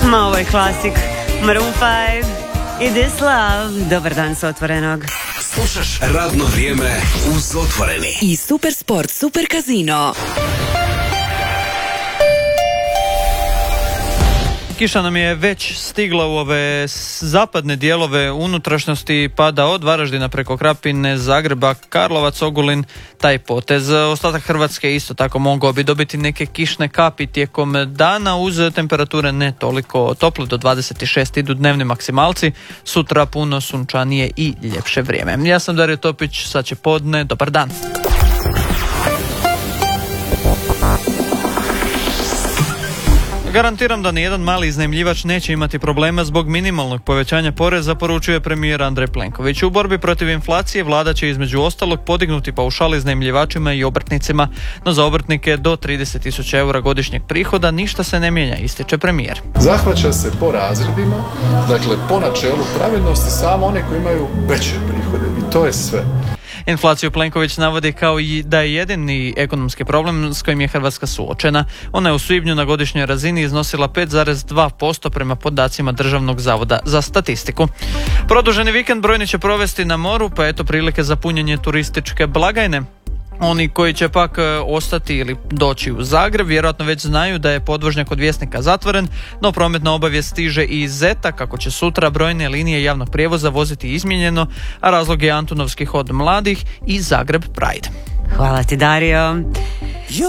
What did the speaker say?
Ma ovo je klasik. Maroon 5 i This Love. Dobar dan s Otvorenog. Slušaš Radno vrijeme uz Otvoreni. I Super Sport, Super Casino. Kiša nam je već stigla u ove zapadne dijelove unutrašnjosti, pada od Varaždina preko Krapine, Zagreba, Karlovac, Ogulin, taj potez. Ostatak Hrvatske isto tako mogao bi dobiti neke kišne kapi tijekom dana uz temperature ne toliko tople, do 26 idu dnevni maksimalci, sutra puno sunčanije i ljepše vrijeme. Ja sam Dario Topić, sad će podne, dobar dan. Garantiram da nijedan mali iznajmljivač neće imati problema zbog minimalnog povećanja poreza, poručuje premijer Andrej Plenković. U borbi protiv inflacije vlada će između ostalog podignuti paušal iznajmljivačima i obrtnicima, no za obrtnike do 30.000 eura godišnjeg prihoda ništa se ne mijenja, ističe premijer. Zahvaća se po razredima, dakle po načelu pravednosti samo one koji imaju veće prihode i to je sve. Inflaciju Plenković navodi kao i da je jedini ekonomski problem s kojim je Hrvatska suočena. Ona je u svibnju na godišnjoj razini iznosila 5,2% prema podacima Državnog zavoda za statistiku. Produženi vikend brojni će provesti na moru, pa eto prilike za punjenje turističke blagajne. Oni koji će pak ostati ili doći u Zagreb vjerojatno već znaju da je podvožnjak od Vjesnika zatvoren, no prometna obavijest stiže i iz Zeta kako će sutra brojne linije javnog prijevoza voziti izmijenjeno, a razlog je Antunovski hod mladih i Zagreb Pride. Hvala ti, Dario.